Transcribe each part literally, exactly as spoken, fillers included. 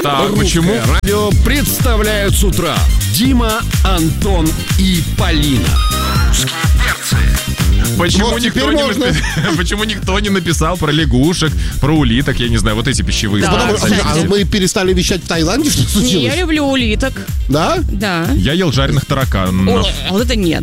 Так, почему? Радио представляют с утра Дима, Антон и Полина. Почему, Вот никто теперь не можно. напи- Почему никто не написал про лягушек, про улиток, я не знаю, вот эти пищевые Да, Потому- способности? кстати. а мы перестали вещать в Таиланде, что Не, случилось? я люблю улиток. Да? Да. Я ел жареных тараканов. О, вот это нет.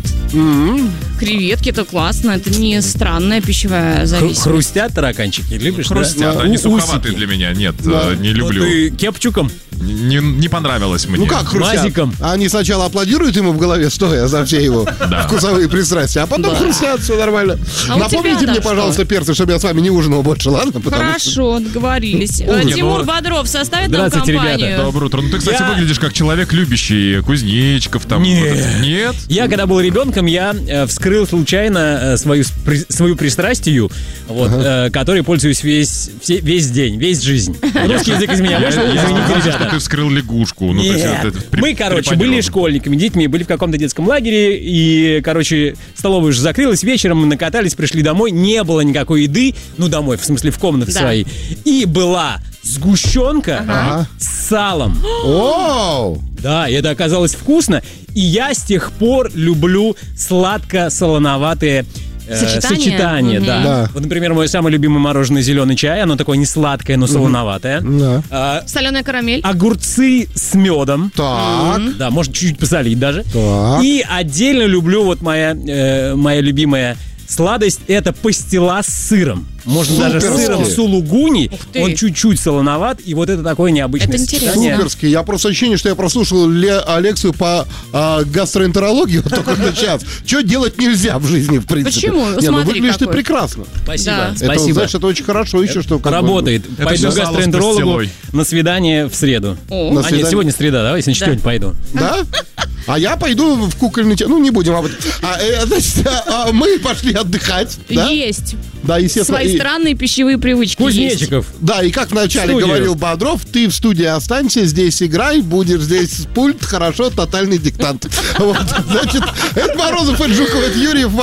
Креветки это классно, это не странная пищевая Хру- зависимость. Хрустят тараканчики, любишь? да? Хрустят, У- они суховатые усики. для меня, нет, Да. э, не Вот люблю. ты кепчуком. Не, не понравилось мне. Ну как хрустят? Мазиком. Они сначала аплодируют ему в голове, стоя за все его Да. вкусовые пристрастия, а потом Да. хрустят, все нормально. А у Напомните тебя, мне, да, пожалуйста, что? перцы, чтобы я с вами не ужинал больше, ладно? Потому что- Хорошо, договорились. Э, Не, Тимур ну- Бодров составит нам Здравствуйте, ребята. компанию? Доброе утро. Ну ты, кстати, Я- выглядишь как человек, любящий кузнечиков там. Нет. вот это. Нет? Я, когда был ребенком, я э, вскрыл случайно э, свою, с- при- свою пристрастию, вот, э, которой пользуюсь весь, все- весь день, весь жизнь. Русский язык из меня Я, вышел, я извините, знал, что ребята. ты вскрыл лягушку. Ну, то есть Нет. это при- Мы, короче, преподнём. были школьниками, детьми, были в каком-то детском лагере, и, короче, столовая уже закрылась, вечером мы накатались, пришли домой, не было никакой еды, ну, домой, в смысле, в комнаты Да. свои, и была сгущенка Ага. с салом. Оу! Да, и это оказалось вкусно, и я с тех пор люблю сладко-солоноватые э, Сочетания? сочетания, Мгм. да. Да. Вот, например, мое самое любимое мороженое зеленый чай, оно такое не сладкое, но солоноватое. Да. А, Соленая карамель. огурцы с медом. Так. Да, можно чуть-чуть посолить даже. Так. И отдельно люблю вот моя, э, моя любимая сладость — это пастила с сыром. Можно даже с Суперски. сыром сулугуни. ты. Он чуть-чуть солоноват, и вот это такое необычное Это интересно. сочетание. Суперски. Я просто ощущение, что я прослушал ле- лекцию по а, гастроэнтерологии вот только на час. Что делать нельзя в жизни, в принципе. Почему? Не, ну Смотри, выглядишь ты какой. прекрасно. Спасибо, Да. Это, спасибо. знаешь, это очень хорошо еще, что как бы, Работает. Это Пойду всё к сало с гастроэнтерологу пастилой. на свидание в среду. О. На А нет, свидание. сегодня среда, давай, если на четвертый пойду. Да? А я пойду в кукольный театр. Ну, не будем об этом. А, э, значит, а, а мы пошли отдыхать. Да? Есть. Да, естественно. Свои И- странные пищевые привычки есть. Кузнечиков. Да, и как вначале Студию. говорил Бодров, ты в студии останься, здесь играй, будешь здесь пульт, хорошо, тотальный диктант. Вот, значит, это Морозов, это Жуков, это Юрьев.